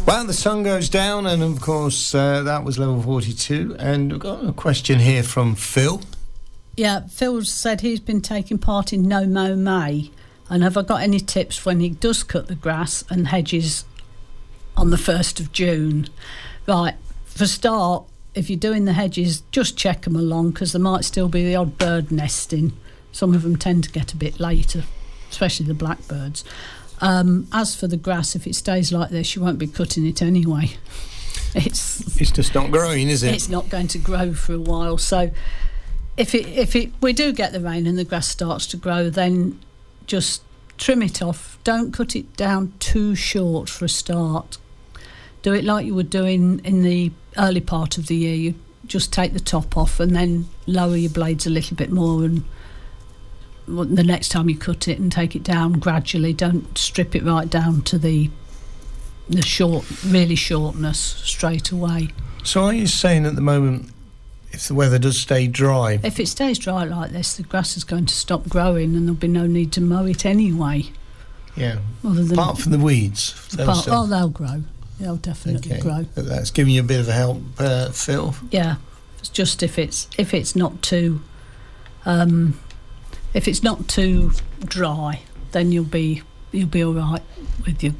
Well, the sun goes down, and of course that was level 42. And we've got a question here from Phil. Yeah, Phil said he's been taking part in No Mow May, and have I got any tips when he does cut the grass and hedges on the 1st of June? Right, for a start, if you're doing the hedges, just check them along, because there might still be the odd bird nesting. Some of them tend to get a bit later, especially the blackbirds. As for the grass, if it stays like this, you won't be cutting it anyway. It's just not growing, is it? It's not going to grow for a while. So if we do get the rain and the grass starts to grow, then just trim it off. Don't cut it down too short for a start. Do it like you would do in the early part of the year. You just take the top off and then lower your blades a little bit more, and the next time you cut it, and take it down gradually. Don't strip it right down to the really shortness straight away. So are you saying at the moment, if the weather does stay dry, if it stays dry like this, the grass is going to stop growing and there'll be no need to mow it anyway? Yeah, apart from the weeds. They'll grow. They'll definitely grow. But that's giving you a bit of a help, Phil. Yeah, it's just if it's not too dry, then you'll be all right with your